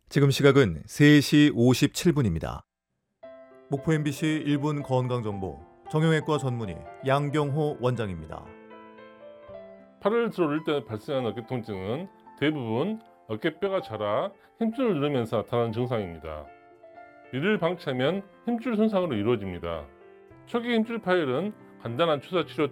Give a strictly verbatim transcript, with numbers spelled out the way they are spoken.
지금 시각은 세 시 오십칠 분입니다. 목포 엠비씨 일 분 건강정보 정형외과 전문의 양병호 원장입니다. 팔을 들어 올릴 때 발생하는 어깨 통증은 대부분 어깨뼈가 자라 힘줄을 누르면서 나타나는 증상입니다. 이를 방치하면 힘줄 손상으로 이루어집니다. 초기 힘줄 파열은 간단한 주사 치료